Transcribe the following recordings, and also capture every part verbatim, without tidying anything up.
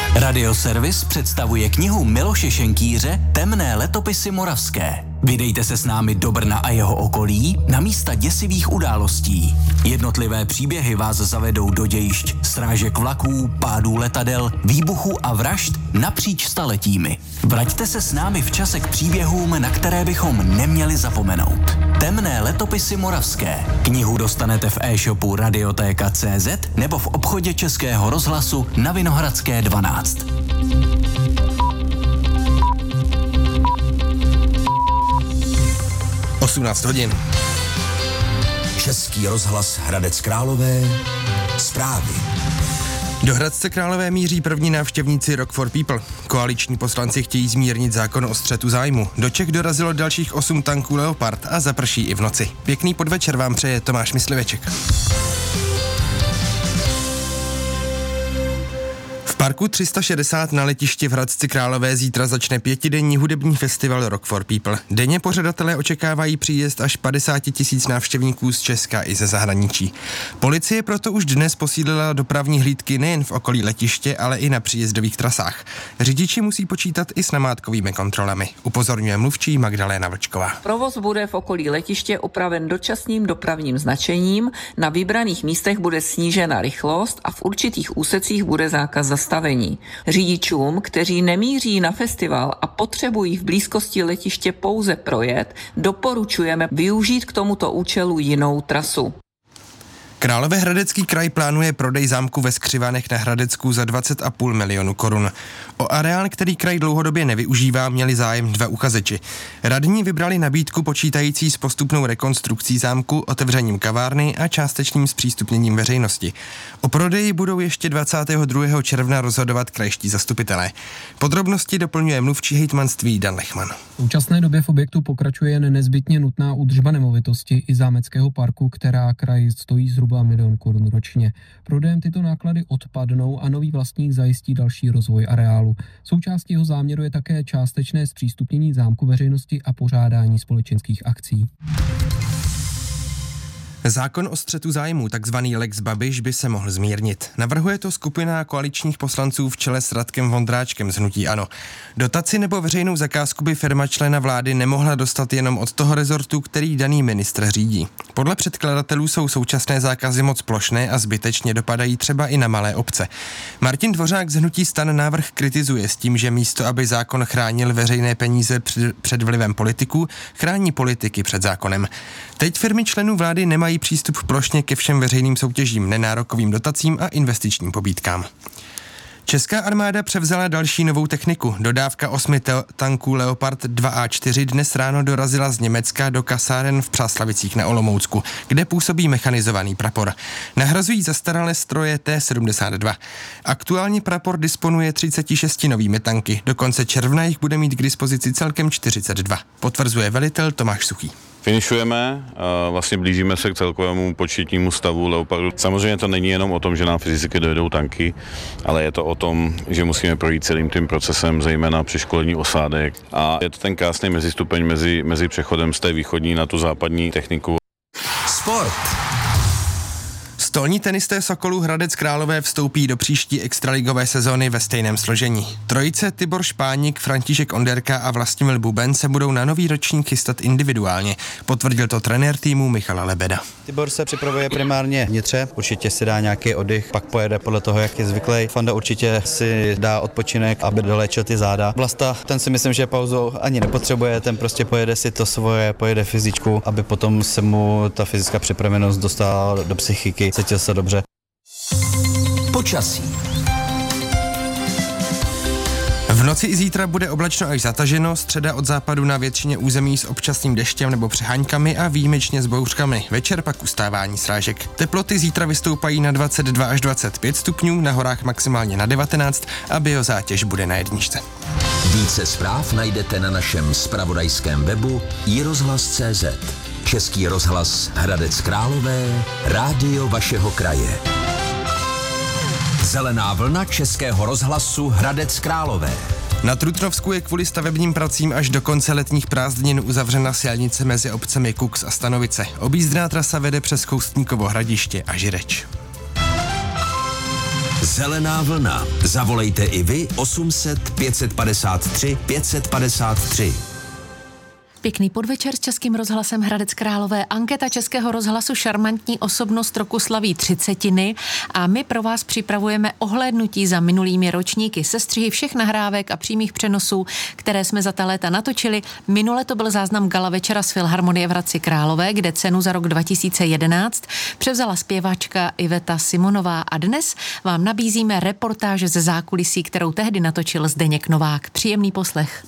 Radioservis představuje knihu Miloše Šenkýře Temné letopisy moravské. Vydejte se s námi do Brna a jeho okolí na místa děsivých událostí. Jednotlivé příběhy vás zavedou do dějišť srážek vlaků, pádů letadel, výbuchů a vražd napříč staletími. Vraťte se s námi v čase k příběhům, na které bychom neměli zapomenout. Temné letopisy moravské. Knihu dostanete v e-shopu Radiotéka tečka cé zet nebo v obchodě Českého rozhlasu na Vinohradské dvanáct. osmnáct hodin. Český rozhlas Hradec Králové. Zprávy. Do Hradce Králové míří první návštěvníci Rock for People. Koaliční poslanci chtějí zmírnit zákon o střetu zájmu. Do Čech dorazilo dalších osm tanků Leopard a zaprší i v noci. Pěkný podvečer vám přeje Tomáš Mysliveček. V parku tři sta šedesát na letišti v Hradci Králové zítra začne pětidenní hudební festival Rock for People. Denně pořadatelé očekávají příjezd až padesát tisíc návštěvníků z Česka i ze zahraničí. Policie proto už dnes posílila dopravní hlídky nejen v okolí letiště, ale i na příjezdových trasách. Řidiči musí počítat i s namátkovými kontrolami, upozorňuje mluvčí Magdaléna Vlčková. Provoz bude v okolí letiště opraven dočasným dopravním značením, na vybraných místech bude snížena rychlost a v určitých úsecích bude zákaz zastavení. Řidičům, kteří nemíří na festival a potřebují v blízkosti letiště pouze projet, doporučujeme využít k tomuto účelu jinou trasu. Královéhradecký kraj plánuje prodej zámku ve Skřivanech na Hradecku za dvacet a půl milionu korun. O areál, který kraj dlouhodobě nevyužívá, měli zájem dva uchazeči. Radní vybrali nabídku počítající s postupnou rekonstrukcí zámku, otevřením kavárny a částečným zpřístupněním veřejnosti. O prodeji budou ještě dvacátého druhého června rozhodovat krajští zastupitelé. Podrobnosti doplňuje mluvčí hejtmanství Dan Lechman. V současné době v objektu pokračuje jen nezbytně nutná údržba nemovitosti i zámeckého parku, která kraj stojí zhruba milion korun ročně. Prodejem tyto náklady odpadnou a nový vlastník zajistí další rozvoj areálu. Součástí jeho záměru je také částečné zpřístupnění zámku veřejnosti a pořádání společenských akcí. Zákon o střetu zájmů, takzvaný Lex Babiš, by se mohl zmírnit. Navrhuje to skupina koaličních poslanců v čele s Radkem Vondráčkem z hnutí ANO. Dotaci nebo veřejnou zakázku by firma člena vlády nemohla dostat jenom od toho rezortu, který daný ministr řídí. Podle předkladatelů jsou současné zákazy moc plošné a zbytečně dopadají třeba i na malé obce. Martin Dvořák z hnutí STAN návrh kritizuje s tím, že místo, aby zákon chránil veřejné peníze před vlivem politiků, chrání politiky před zákonem. Teď firmy členů vlády nemají přístup plošně ke všem veřejným soutěžím, nenárokovým dotacím a investičním pobídkám. Česká armáda převzala další novou techniku. Dodávka osmi te- tanků Leopard dva A čtyři dnes ráno dorazila z Německa do kasáren v Přáslavicích na Olomoucku, kde působí mechanizovaný prapor. Nahrazují zastaralé stroje T sedmdesát dva. Aktuálně prapor disponuje třicet šest novými tanky. Do konce června jich bude mít k dispozici celkem čtyřicet dva. Potvrzuje velitel Tomáš Suchý. Finišujeme, a vlastně blížíme se k celkovému početnímu stavu Leopardu. Samozřejmě to není jenom o tom, že nám fyzicky dojedou tanky, ale je to o tom, že musíme projít celým tím procesem, zejména přeškolení osádek. A je to ten krásný mezistupeň mezi, mezi přechodem z té východní na tu západní techniku. Sport. Stolní tenisté Sokolů Hradec Králové vstoupí do příští extraligové sezóny ve stejném složení. Trojice Tibor Špánik, František Onderka a Vlastimil Buben se budou na nový ročník chystat individuálně. Potvrdil to trenér týmu Michal Lebeda. Tibor se připravuje primárně vnitře, určitě si dá nějaký oddych, pak pojede podle toho, jak je zvyklý. Fanda určitě si dá odpočinek, aby doléčil ty záda. Vlasta, ten si myslím, že pauzu ani nepotřebuje, ten prostě pojede si to svoje, pojede fyzičku, aby potom se mu ta fyzická připravenost dostala do psychiky. Cítil se dobře. Počasí. V noci i zítra bude oblačno až zataženo, středa od západu na většině území s občasným deštěm nebo přeháňkami a výjimečně s bouřkami. Večer pak ustávání srážek. Teploty zítra vystoupají na dvacet dva až dvacet pět stupňů, na horách maximálně na devatenáct a biozátěž bude na jedničce. Více zpráv najdete na našem zpravodajském webu i rozhlas tečka cé zet. Český rozhlas Hradec Králové, rádio vašeho kraje. Zelená vlna Českého rozhlasu Hradec Králové. Na Trutnovsku je kvůli stavebním pracím až do konce letních prázdnin uzavřena silnice mezi obcemi Kux a Stanovice. Objízdná trasa vede přes Koustníkovo Hradiště a Žireč. Zelená vlna. Zavolejte i vy osm set pět set padesát tři pět set padesát tři. Pěkný podvečer s Českým rozhlasem Hradec Králové. Anketa Českého rozhlasu Šarmantní osobnost roku slaví třicetiny a my pro vás připravujeme ohlédnutí za minulými ročníky, sestřihy všech nahrávek a přímých přenosů, které jsme za ta léta natočili. Minule to byl záznam gala večera z Filharmonie v Hradci Králové, kde cenu za rok dva tisíce jedenáct převzala zpěvačka Iveta Simonová a dnes vám nabízíme reportáž ze zákulisí, kterou tehdy natočil Zdeněk Novák. Příjemný poslech.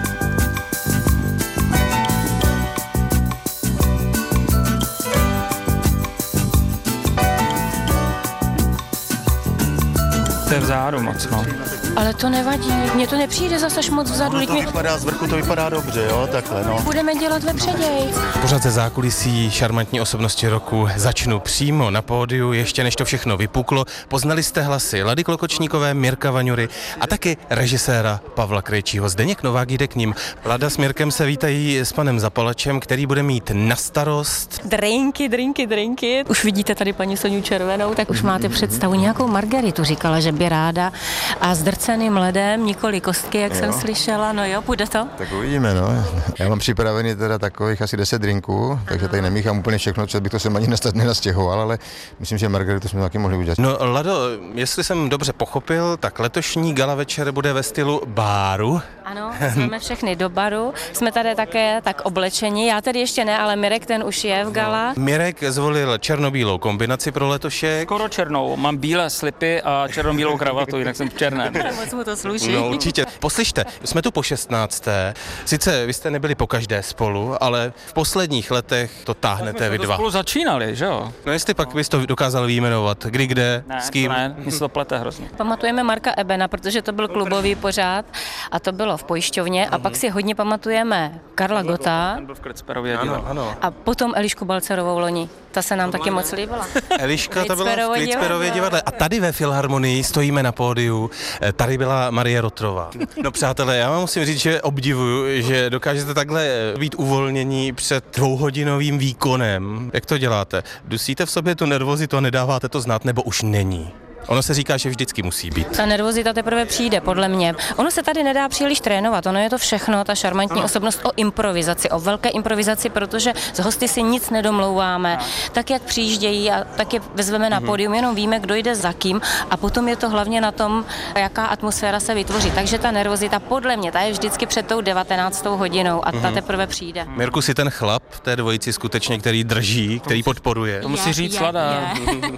To je vzadu moc, no. Ale to nevadí, mně to nepřijde zase až moc vzadu. No, to vypadá, z vrchu to vypadá dobře, jo, takhle, no. Budeme dělat vepřeději. Pořád ze zákulisí Šarmantní osobnosti roku začnu přímo na pódiu, ještě než to všechno vypuklo. Poznali jste hlasy Lady Klokočníkové, Mirka Vaňury a taky režiséra Pavla Krejčího. Zdeněk Novák jde k ním. Lada s Mirkem se vítají s panem Zapalačem, který bude mít na starost Drinky, drinky, drinky. Už vidíte tady paní Soňu Červenou, tak už máte představu. Nějakou Margaritu říkala, že by ráda a s drceným ledem, nikoli kostky, jak jo. jsem slyšela. No jo, půjde to? Tak uvidíme, no. Já mám připravený teda takových asi deset drinků, takže tady nemíchám úplně všechno, co bych to sem ani nenastěhoval, ale myslím, že Margaritu jsme taky mohli udělat. No Lado, jestli jsem dobře pochopil, tak letošní gala večer bude ve stylu báru. Ano, jsme všechny do baru, jsme tady také tak oblečeni, já tedy ještě ne, ale Mirek ten už je v gala. Mirek zvolil černobílou kombinaci pro letošek. Skoro černou, mám bílé slipy a černobílou kravatu, jinak jsem v černém. Moc mu to sluší. No určitě. Poslyšte, jsme tu po šestnácté. Sice vy jste nebyli po každé spolu, ale v posledních letech to táhnete vy dva. Spolu začínali, že jo? No jestli pak bys to dokázal vyjmenovat, kdy, kde, ne, s kým? Ne, mě se to plete hrozně. Pamatujeme Marka Ebena, protože to byl klubový pořád a to bylo v pojišťovně a pak si hodně pamatujeme Karla Gota. Ten byl v Klicperově ano, ano. A potom Elišku Balcerovou loni. Ta se nám taky moc líbila. Eliška, ta byla v Klicperově divadle. A tady ve Filharmonii stojíme na pódiu. Tady byla Marie Rotrová. No přátelé, já vám musím říct, že obdivuju, že dokážete takhle být uvolnění před dvouhodinovým výkonem. Jak to děláte? Dusíte v sobě tu nervozitu a nedáváte to znát, nebo už není? Ono se říká, že vždycky musí být. Ta nervozita teprve přijde, podle mě. Ono se tady nedá příliš trénovat, ono je to všechno, ta šarmantní osobnost o improvizaci, o velké improvizaci, protože z hosty si nic nedomlouváme. Tak, jak přijíždějí a tak je vezveme na pódium, jenom víme, kdo jde za kým a potom je to hlavně na tom, jaká atmosféra se vytvoří. Takže ta nervozita, podle mě, ta je vždycky před tou devatenáctou hodinou a ta teprve přijde. Mirku, si ten chlap v té dvojici skutečně, který drží, který podporuje. To musí říct Lada.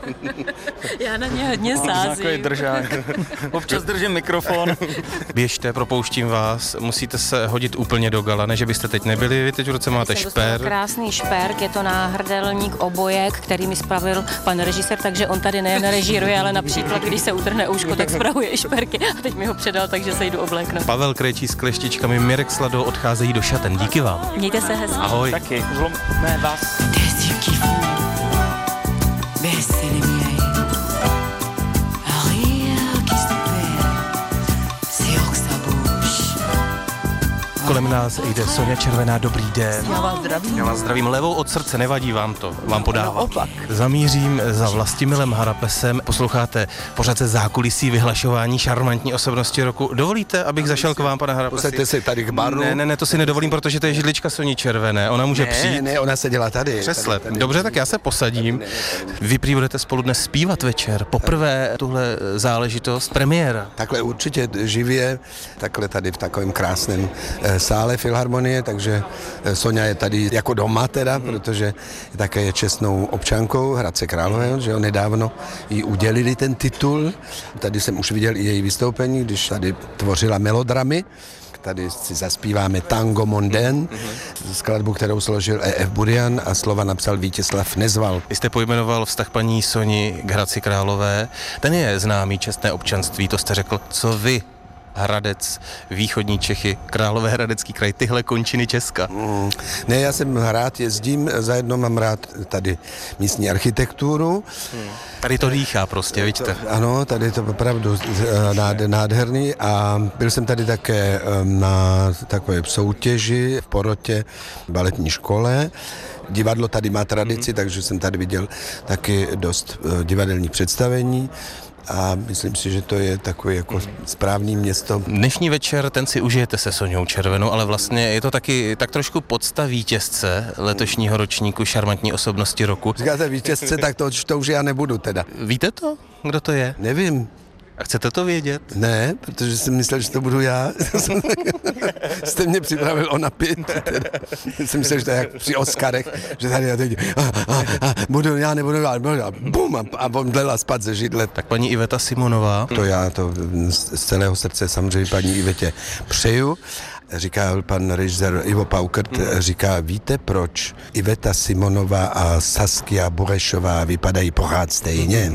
Já na ně hodně sázím. Držák. Občas držím mikrofon. Běžte, propouštím vás, musíte se hodit úplně do gala, ne, že byste teď nebyli, vy teď v ruce máte šper. Krásný šperk, je to náhrdelník obojek, který mi spravil pan režisér, takže on tady nejen režíruje, ale například, když se utrhne ouško, tak spravuje šperky a teď mi ho předal, takže se jdu obléknout. Pavel Krejčí s kleštičkami, Mirek s Ladou odcházejí do šaten, díky vám. Mějte se hezky. Ahoj. Taky, zlomné vás. Kolem nás jde Soňa Červená, dobrý den. Já vás zdravím. Já vás zdravím levou od srdce, nevadí vám to, vám podávám. Naopak. Zamířím za Vlastimilem Harapesem, posloucháte pořád ze zákulisí vyhlašování šarmantní osobnosti roku. Dovolíte, abych zašel k vám, pane Harapesi? Posaďte se tady k baru. Ne, ne, ne, to si nedovolím, protože to je židlička Soni Červené, ona může ne, přijít. Ne, ona se dělá tady. Křesle. Tady, tady. Dobře, tak já se posadím. Vy prý budete spolu dnes zpívat večer. Poprvé tuhle záležitost, premiéra. Takhle určitě živě, takhle tady v takovém krásném sále Filharmonie, takže Soňa je tady jako doma teda, protože také je čestnou občankou Hradce Králové, že jo, nedávno jí udělili ten titul. Tady jsem už viděl i její vystoupení, když tady tvořila melodramy. Tady si zaspíváme Tango Mondén, skladbu, kterou složil E F Burian a slova napsal Vítězslav Nezval. Vy jste pojmenoval vztah paní Soni k Hradci Králové. Ten je známý, čestné občanství, to jste řekl. Co vy? Hradec, východní Čechy, Královéhradecký kraj, tyhle končiny Česka. Mm, ne, já jsem rád jezdím, zajedno mám rád tady místní architekturu. Hmm. Tady to dýchá prostě, vidíte? Ano, tady je to opravdu nádherný a byl jsem tady také na takové soutěži v porotě baletní škole. Divadlo tady má tradici, mm-hmm. takže jsem tady viděl taky dost divadelních představení. a myslím si, že to je takové jako správné město. Dnešní večer, ten si užijete se Soňou Červenou, ale vlastně je to taky tak trošku podsta vítězce letošního ročníku šarmantní osobnosti roku. Říkáte vítězce, tak to, to už já nebudu teda. Víte to, kdo to je? Nevím. A chcete to vědět? Ne, protože jsem myslel, že to budu já. Jste mě připravil o napět. Jsem myslel, že to je jak při Oscarech, že tady já teď a, a, a, budu já, nebudu já, budu já, bum, a, a on dlela spad ze židle. Tak paní Iveta Simonová. To já to z celého srdce samozřejmě paní Ivetě přeju. Říká pan režisér Ivo Paukert, říká, víte proč Iveta Simonová a Saskia Burešová vypadají pořád stejně?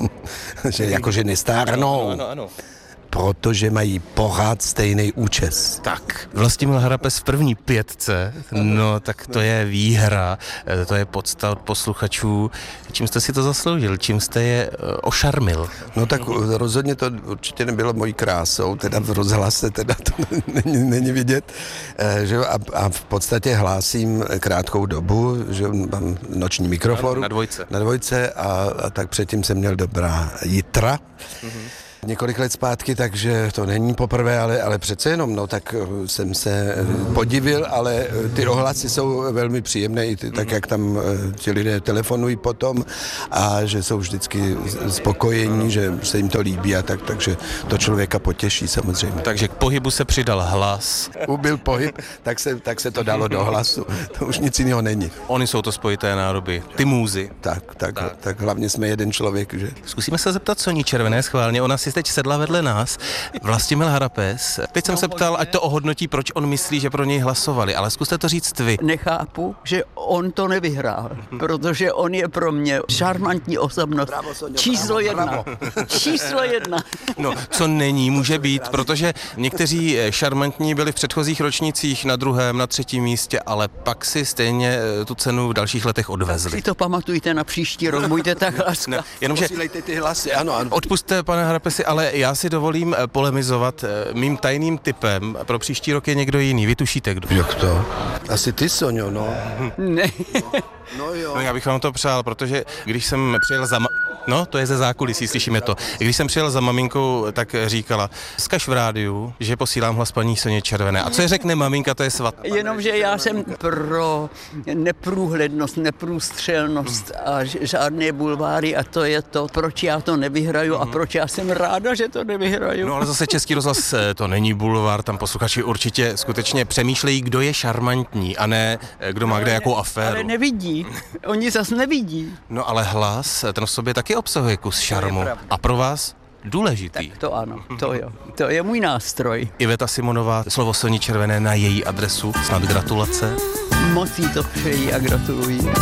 Že jakože nestárnou. Ano, ano, ano. Protože mají pořád stejný účes. Tak, Vlastimil Harapes v první pětce, no tak to je výhra, to je podsta od posluchačů. Čím jste si to zasloužil, čím jste je ošarmil? No tak rozhodně to určitě nebylo mojí krásou, teda v rozhlase, teda to není, není vidět, že a, a v podstatě hlásím krátkou dobu, že mám noční mikrofon. Na dvojce. Na dvojce a, a tak předtím jsem měl dobrá jitra. Mm-hmm. Několik let zpátky, takže to není poprvé, ale, ale přece jenom, no tak jsem se podivil, ale ty ohlasy jsou velmi příjemné, i ty, tak jak tam ti lidé telefonují potom a že jsou vždycky spokojení, že se jim to líbí a tak, takže to člověka potěší samozřejmě. Takže k pohybu se přidal hlas. Ubyl pohyb, tak se, tak se to dalo do hlasu, to už nic jiného není. Oni jsou to spojité nádoby, ty můzy. Tak, tak, tak, tak hlavně jsme jeden člověk, že? Zkusíme se zeptat Soni Červené schválně, ona si teď sedla vedle nás, Vlastimil Harapes. Teď jsem se ptal, ať to ohodnotí, proč on myslí, že pro něj hlasovali, ale zkuste to říct vy. Nechápu, že on to nevyhrál, protože on je pro mě šarmantní osobnost. Bravo, Soňo, číslo bravo, jedna. bravo. Číslo jedna. No, co není, může být, protože někteří šarmantní byli v předchozích ročnících na druhém, na třetím místě, ale pak si stejně tu cenu v dalších letech odvezli. Si to pamatujte na příští rok, buďte tak láska. Ne, jenomže posílejte ty hlasy, ano, ano. Odpusťte, pane Harapesi, ale já si dovolím polemizovat. Mým tajným tipem pro příští rok je někdo jiný. Vy tušíte, kdo? Jak to? Asi ty, Soňo, no. Ne. No jo. No já bych vám to přál, protože když jsem přijel za... Ma- no, to je ze zákulisí, slyšíme to. Když jsem přijel za maminkou, tak říkala, vzkaž v rádiu, že posílám hlas paní Soně Červené. A co je řekne maminka, to je svat. Jenomže já jsem pro neprůhlednost, neprůstřelnost a žádné bulváry a to je to, proč já to nevyhraju a proč já jsem ráda, že to nevyhraju. No ale zase Český rozhlas to není bulvár, tam posluchači určitě skutečně přemýšlejí, kdo je šarmantní a ne kdo má kde jakou aféru. Ale nevidí, oni zas nevidí. No ale hlas, ten v sobě taky obsahuje kus šarmu. A pro vás důležitý. Tak to ano, to jo, to je můj nástroj. Iveta Simonová, slovo Soně Červené na její adresu, snad gratulace. Moc jí to přeji a gratuluji.